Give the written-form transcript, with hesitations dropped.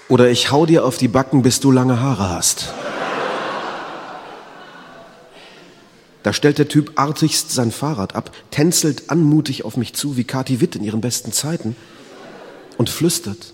Oder ich hau dir auf die Backen, bis du lange Haare hast. Da stellt der Typ artigst sein Fahrrad ab, tänzelt anmutig auf mich zu wie Kathi Witt in ihren besten Zeiten und flüstert: